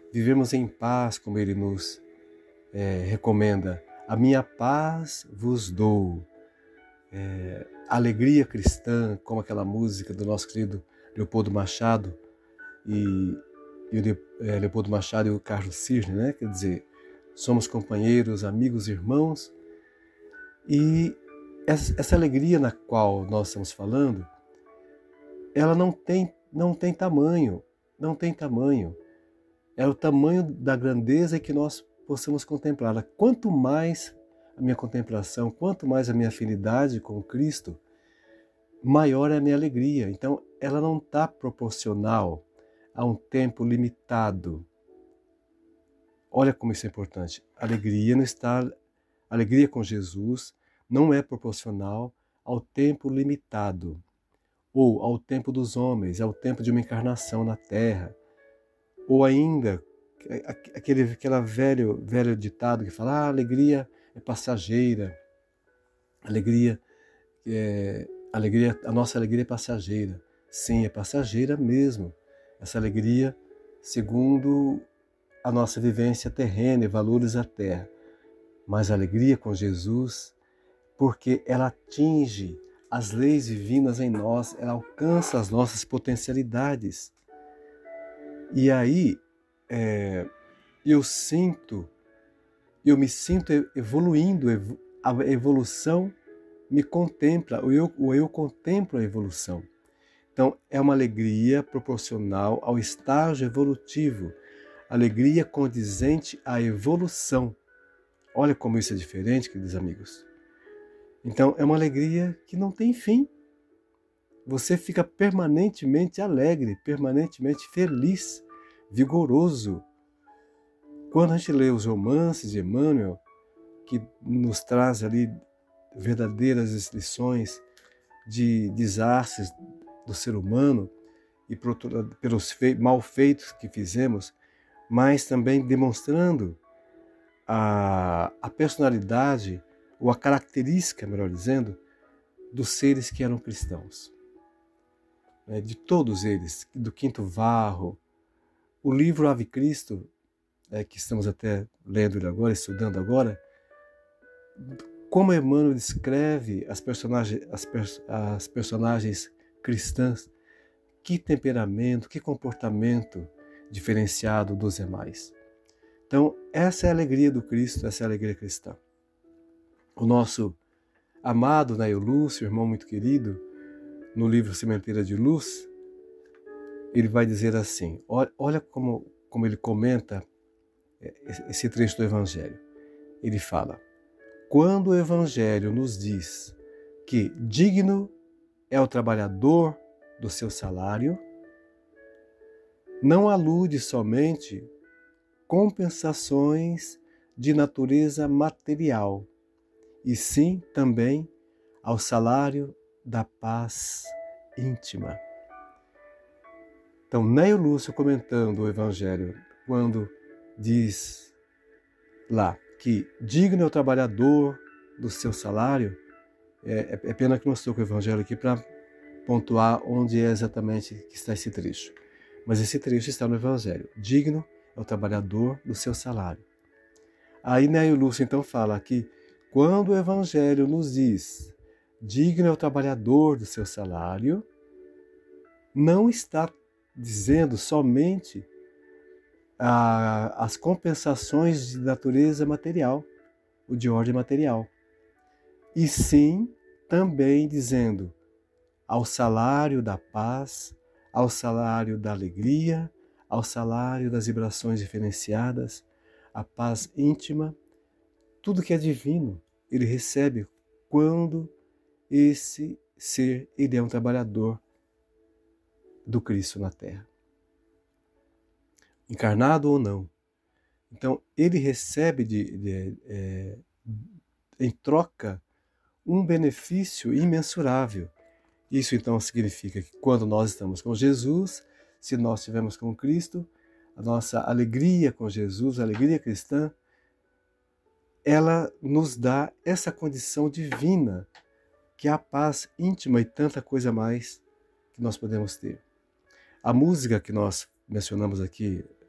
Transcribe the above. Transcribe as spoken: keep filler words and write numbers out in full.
vivemos em paz, como Ele nos é, recomenda. A minha paz vos dou. É, alegria cristã, como aquela música do nosso querido Leopoldo Machado, e, e o é, Leopoldo Machado e o Carlos Cirne, né? Quer dizer, somos companheiros, amigos, irmãos, e essa, essa alegria na qual nós estamos falando, ela não tem, não tem tamanho, não tem tamanho. É o tamanho da grandeza que nós possamos contemplá-la. Quanto mais a minha contemplação, quanto mais a minha afinidade com Cristo, maior é a minha alegria. Então, ela não está proporcional a um tempo limitado. Olha como isso é importante. A alegria não está, a alegria com Jesus não é proporcional ao tempo limitado, ou ao tempo dos homens, ao tempo de uma encarnação na Terra, ou ainda aquele aquela velho, velho ditado que fala: ah, a alegria é passageira, a alegria, é, a alegria, a nossa alegria é passageira. Sim, é passageira mesmo. Essa alegria, segundo a nossa vivência terrena e valores da terra. Mas a alegria com Jesus, porque ela atinge as leis divinas em nós, ela alcança as nossas potencialidades. E aí, é, eu sinto, eu me sinto evoluindo, a evolução me contempla, ou eu, ou eu contemplo a evolução. Então, é uma alegria proporcional ao estágio evolutivo, alegria condizente à evolução. Olha como isso é diferente, queridos amigos. Então, é uma alegria que não tem fim. Você fica permanentemente alegre, permanentemente feliz, vigoroso. Quando a gente lê os romances de Emmanuel, que nos traz ali verdadeiras lições de desastres do ser humano e pelos malfeitos que fizemos, mas também demonstrando a, a personalidade, ou a característica, melhor dizendo, dos seres que eram cristãos. De todos eles, do Quinto Varro, o livro Ave Cristo, é, que estamos até lendo ele agora, estudando agora, como Emmanuel descreve as personagens, as, as personagens cristãs, que temperamento, que comportamento diferenciado dos demais. Então, essa é a alegria do Cristo, essa é a alegria cristã. O nosso amado Nail Lúcio, irmão muito querido, no livro Sementeira de Luz, ele vai dizer assim, olha, olha como, como ele comenta esse trecho do Evangelho. Ele fala: quando o Evangelho nos diz que digno é o trabalhador do seu salário, não alude somente compensações de natureza material, e sim também ao salário da paz íntima. Então, Nail Lúcio, comentando o Evangelho, quando diz lá que digno é o trabalhador do seu salário, é, é pena que não estou com o Evangelho aqui para pontuar onde é exatamente que está esse trecho. Mas esse trecho está no Evangelho. Digno é o trabalhador do seu salário. Aí Nail Lúcio então fala que quando o Evangelho nos diz digno é o trabalhador do seu salário, não está dizendo somente a, as compensações de natureza material, ou de ordem material, e sim também dizendo ao salário da paz, ao salário da alegria, ao salário das vibrações diferenciadas, a paz íntima, tudo que é divino, ele recebe quando esse ser, ele é um trabalhador do Cristo na Terra. Encarnado ou não. Então, ele recebe de, de, é, em troca um benefício imensurável. Isso então significa que quando nós estamos com Jesus, se nós estivermos com Cristo, a nossa alegria com Jesus, a alegria cristã, ela nos dá essa condição divina, que é a paz íntima e tanta coisa mais que nós podemos ter. A música que nós mencionamos aqui